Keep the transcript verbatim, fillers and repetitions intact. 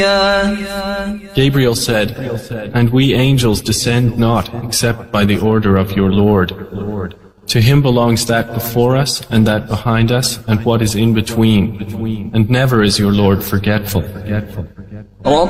Gabriel said, "And we angels descend not except by the order of your Lord. To him belongs that before us and that behind us and what is in between, and never is your Lord forgetful."